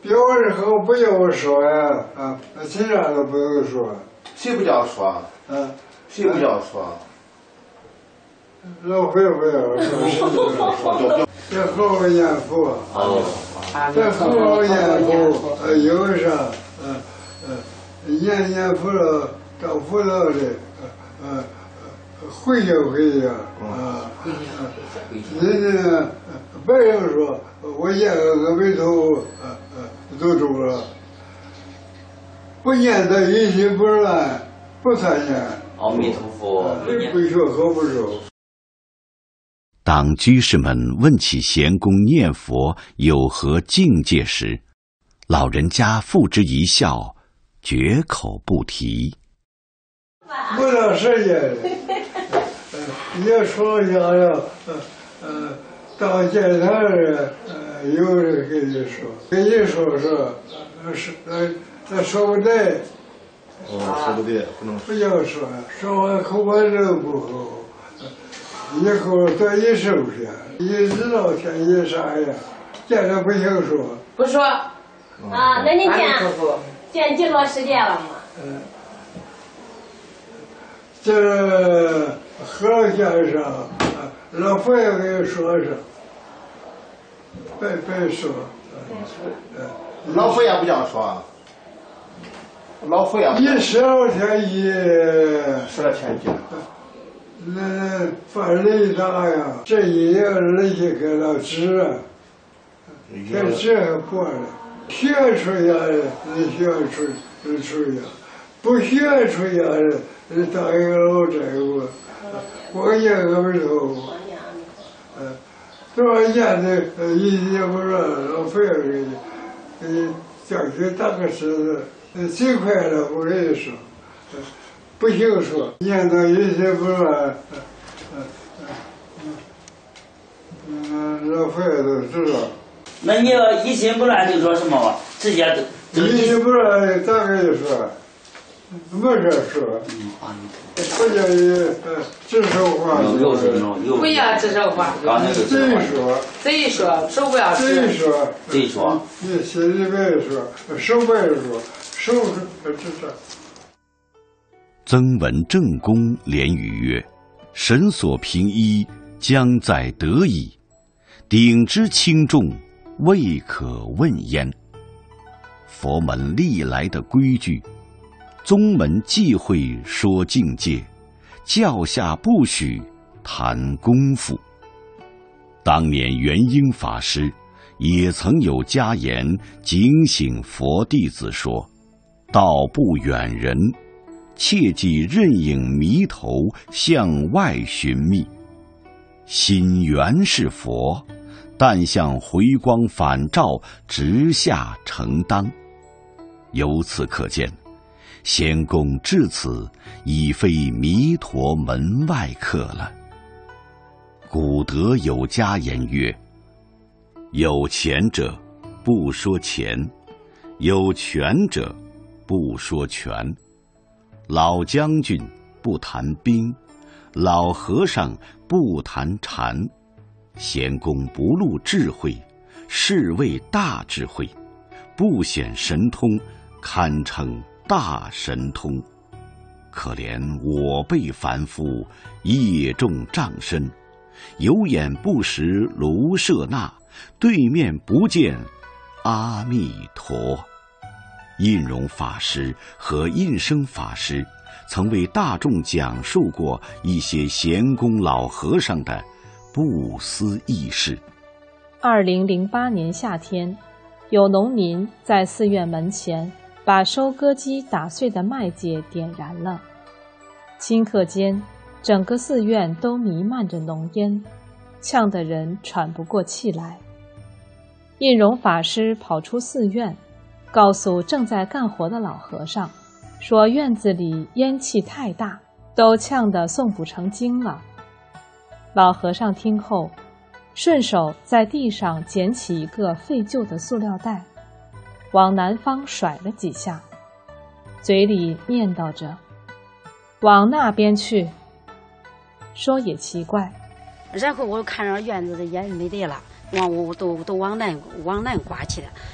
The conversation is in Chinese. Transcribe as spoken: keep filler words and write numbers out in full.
有时候不叫我说呀，啊，其他都不用说。 谁不叫我说？ 嗯， 谁不叫我说？ 老会不要说，这好念佛，这好念佛，呃，有啥，呃呃，念念佛了，找佛了的，呃呃，回家回家，啊，人家别人说我念个阿弥陀佛，呃呃，都中了，不念的一心不乱，不参念。 阿弥陀佛， 不学和不熟。 当居士们问起贤公念佛有何境界时，老人家付之一笑，绝口不提。 不到时间，也说下了，呃呃，到见他人，呃，有人跟你说，跟你说说，呃是呃，他说不对。 哦，说不对，不能不要说，说完口把肉不好，以后多一收下，你知道天意啥样，见了不行说。 不说。 啊，那你见见几多时间了嘛？ 嗯，这和先生，老佛爷给你说说，别别说。 老佛爷不叫说。老佛爷一十二天一十二天一， 那法雷达呀，这一样那些给他治啊，这治还过了，学出来的那学出出呀，不学出来的那当一个老债务，光念个不头，嗯，多少年的一年不让老费给你，给你叫去打个石子。最快的我跟你说，不行说，念到一些不乱，嗯，老佛爷都知道。 那你要一心不乱就说什么吧？直接就一心不乱，咋跟你说？没事说。 嗯啊， 不叫你呃指手画脚。 不要指手画脚。 贼说。 贼说，手不要指。 贼说。 贼说。 你心里别说，手别说。收拾这这。 曾闻正公连语曰：“神所凭依，将在得矣。鼎之轻重，未可问焉。”佛门历来的规矩，宗门忌讳说境界，教下不许谈功夫。当年元婴法师也曾有家言警醒佛弟子说：“道不远人，切忌任影迷头向外寻觅。心原是佛，但向回光返照直下承当。”由此可见，仙公至此已非弥陀门外客了。古德有家言曰：“有钱者不说钱，有权者不说权。老将军不谈兵，老和尚不谈禅。贤公不露智慧，是谓大智慧；不显神通，堪称大神通。可怜我辈凡夫，业重障身，有眼不识卢舍那，对面不见阿弥陀。”印容法师和印生法师曾为大众讲述过一些贤公老和尚的不思议事。 二零零八年夏天，有农民在寺院门前把收割机打碎的麦秸点燃了，顷刻间，整个寺院都弥漫着浓烟，呛得人喘不过气来。印容法师跑出寺院，告诉正在干活的老和尚，说院子里烟气太大，都呛得诵不成经了。老和尚听后，顺手在地上捡起一个废旧的塑料袋，往南方甩了几下，嘴里念叨着：“往那边去。”说也奇怪， 然后我看着院子的烟没得了，往我都都往南往南刮去了。